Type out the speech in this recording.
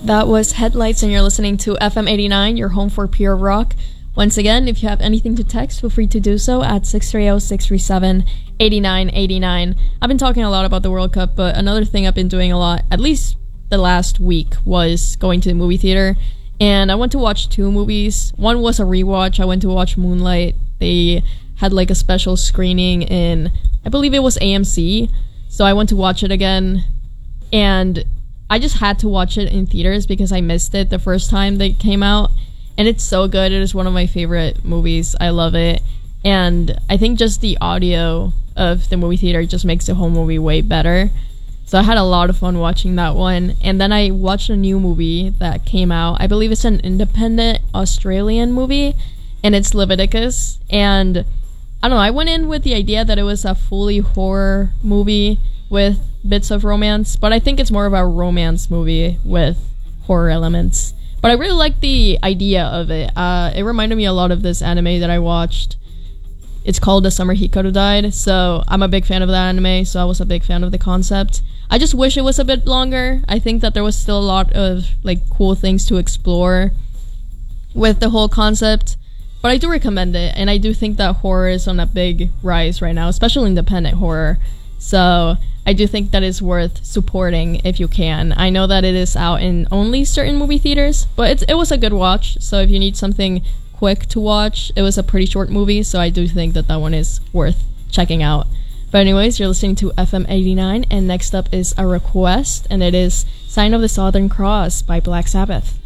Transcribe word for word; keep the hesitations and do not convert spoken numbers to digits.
That was Headlights, and you're listening to F M eighty-nine, your home for pure rock. Once again, if you have anything to text, feel free to do so at six three zero, six three seven, eight nine eight nine. I've been talking a lot about the World Cup, but another thing I've been doing a lot, at least the last week, was going to the movie theater. And I went to watch two movies. One was a rewatch. I went to watch Moonlight. They had like a special screening in, I believe it was A M C. So I went to watch it again. And I just had to watch it in theaters because I missed it the first time they came out. And it's so good. It is one of my favorite movies. I love it. And I think just the audio of the movie theater just makes the whole movie way better. So I had a lot of fun watching that one. And then I watched a new movie that came out. I believe it's an independent Australian movie. And it's Leviticus. And I don't know, I went in with the idea that it was a fully horror movie with bits of romance. But I think it's more of a romance movie with horror elements. But I really like the idea of it. Uh, it reminded me a lot of this anime that I watched. It's called The Summer Hikaru Died. So I'm a big fan of that anime. So I was a big fan of the concept. I just wish it was a bit longer. I think that there was still a lot of like cool things to explore with the whole concept. But I do recommend it. And I do think that horror is on a big rise right now, especially independent horror. So I do think that it's worth supporting if you can. I know that it is out in only certain movie theaters, but it's, it was a good watch. So if you need something quick to watch, it was a pretty short movie, so I do think that that one is worth checking out. But anyways, you're listening to F M eighty-nine, and next up is a request, and it is Sign of the Southern Cross by Black Sabbath.